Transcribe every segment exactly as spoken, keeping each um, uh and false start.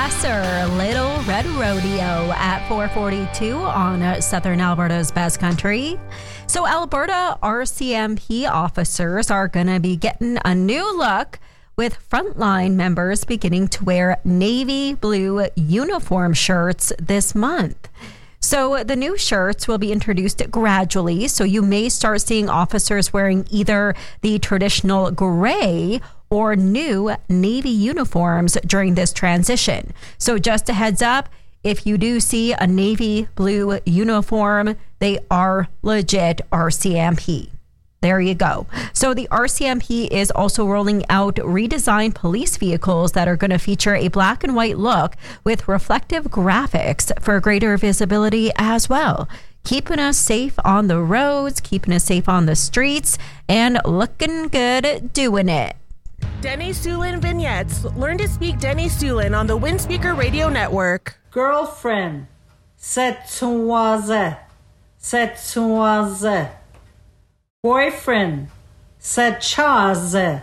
Lesser Little Red Rodeo at four forty-two on Southern Alberta's Best Country. So Alberta R C M P officers are going to be getting a new look, with frontline members beginning to wear navy blue uniform shirts this month. So the new shirts will be introduced gradually, so you may start seeing officers wearing either the traditional gray or new navy uniforms during this transition. So just a heads up, if you do see a navy blue uniform, they are legit R C M P. There you go. So the R C M P is also rolling out redesigned police vehicles that are going to feature a black and white look with reflective graphics for greater visibility as well. Keeping us safe on the roads, keeping us safe on the streets, and looking good doing it. Denny Sulin Vignettes. Learn to speak Denny Sulin on the Windspeaker Radio Network. Girlfriend. C'est-toi-ze. C'est-toi-ze. Boyfriend. C'est-cha-ze.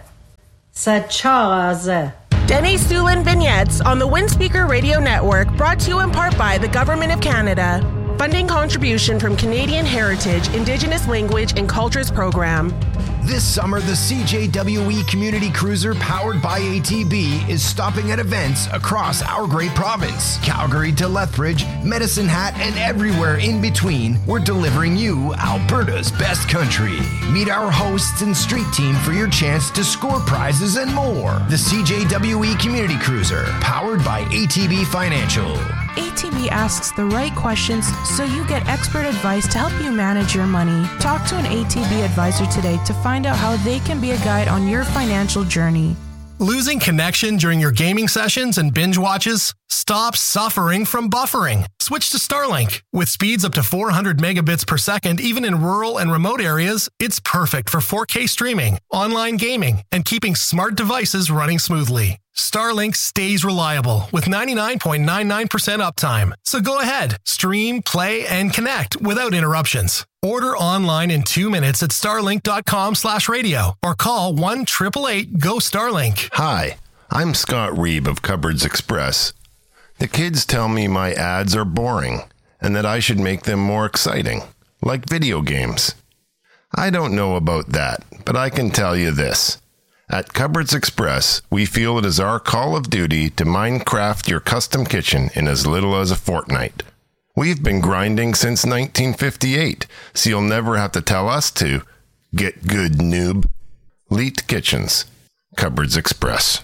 C'est-cha-ze. Denny Sulin Vignettes on the Windspeaker Radio Network, brought to you in part by the Government of Canada. Funding contribution from Canadian Heritage, Indigenous Language and Cultures Program. This summer, the C J W E Community Cruiser, powered by A T B, is stopping at events across our great province. Calgary to Lethbridge, Medicine Hat, and everywhere in between, we're delivering you Alberta's best country. Meet our hosts and street team for your chance to score prizes and more. The C J W E Community Cruiser, powered by A T B Financial. A T B asks the right questions so you get expert advice to help you manage your money. Talk to an A T B advisor today to find out how they can be a guide on your financial journey. Losing connection during your gaming sessions and binge watches? Stop suffering from buffering. Switch to Starlink. With speeds up to four hundred megabits per second, even in rural and remote areas, it's perfect for four K streaming, online gaming, and keeping smart devices running smoothly. Starlink stays reliable with ninety-nine point nine nine percent uptime. So go ahead, stream, play, and connect without interruptions. Order online in two minutes at starlink.com slash radio or call one eight eight eight, G O, Starlink. Hi, I'm Scott Reeb of Cupboards Express. The kids tell me my ads are boring and that I should make them more exciting, like video games. I don't know about that, but I can tell you this. At Cupboards Express, we feel it is our call of duty to Minecraft your custom kitchen in as little as a fortnight. We've been grinding since nineteen fifty-eight, so you'll never have to tell us to. Get good, noob. Leet Kitchens. Cupboards Express.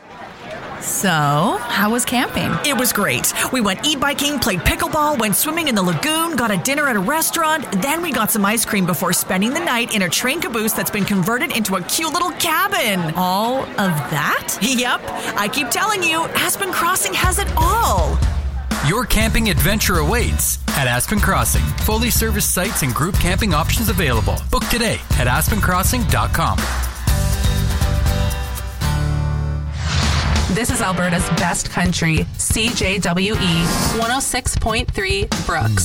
So, how was camping? It was great. We went e-biking, played pickleball, went swimming in the lagoon, got a dinner at a restaurant, then we got some ice cream before spending the night in a train caboose that's been converted into a cute little cabin. All of that? Yep. I keep telling you, Aspen Crossing has it all. Your camping adventure awaits at Aspen Crossing. Fully serviced sites and group camping options available. Book today at aspen crossing dot com. This is Alberta's best country, C J W E one oh six point three Brooks.